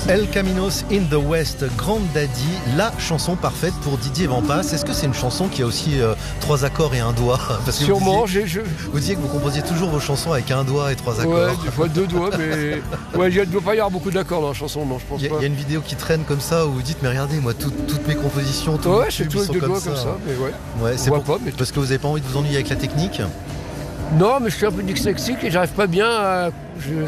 El Caminos in the West, Grand Daddy, la chanson parfaite pour Didier Vampas. Est-ce que c'est une chanson qui a aussi 3 accords et un doigt? Parce que Sûrement, vous disiez que vous composiez toujours vos chansons avec un doigt et 3 accords. Ouais, des fois 2 doigts, mais ouais, il ne doit pas y avoir beaucoup d'accords dans la chanson, non, je pense pas. Il y a une vidéo qui traîne comme ça où vous dites, mais regardez, moi, toutes mes compositions, tous ouais, mes c'est tubes, tout ils avec sont 2 doigts ça. comme ça, mais ouais. Ouais, c'est parce que vous n'avez pas envie de vous ennuyer avec la technique? Non, mais je suis un peu dyslexique et j'arrive pas bien à...